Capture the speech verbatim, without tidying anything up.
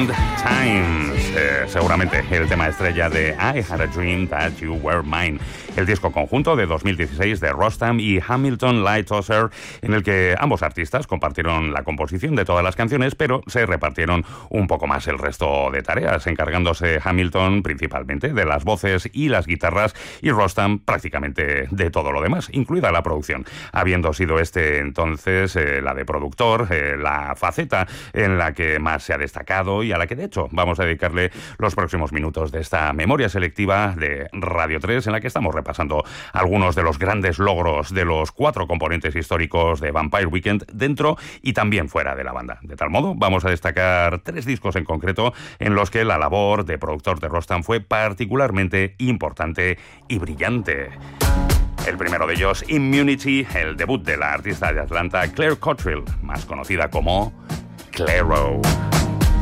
Different Times, eh, seguramente el tema estrella de I Had a Dream That You Were Mine, el disco conjunto de dos mil dieciséis de Rostam y Hamilton Lighthouser, en el que ambos artistas compartieron la composición de todas las canciones, pero se repartieron un poco más el resto de tareas, encargándose Hamilton principalmente de las voces y las guitarras y Rostam prácticamente de todo lo demás, incluida la producción, habiendo sido este entonces eh, la de productor, eh, la faceta en la que más se ha destacado y a la que de hecho vamos a dedicarle los próximos minutos de esta memoria selectiva de Radio tres, en la que estamos repasando algunos de los grandes logros de los cuatro componentes históricos de Vampire Weekend dentro y también fuera de la banda. De tal modo, vamos a destacar tres discos en concreto en los que la labor de productor de Rostam fue particularmente importante y brillante. El primero de ellos, Immunity, el debut de la artista de Atlanta Claire Cottrell, más conocida como Clairo.